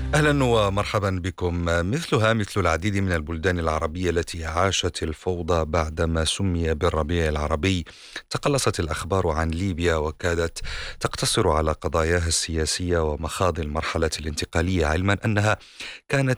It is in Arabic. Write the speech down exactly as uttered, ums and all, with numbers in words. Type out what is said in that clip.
أهلا ومرحبا بكم. مثلها مثل العديد من البلدان العربية التي عاشت الفوضى بعدما سمي بالربيع العربي، تقلصت الأخبار عن ليبيا وكادت تقتصر على قضاياها السياسية ومخاض المرحلة الانتقالية، علما أنها كانت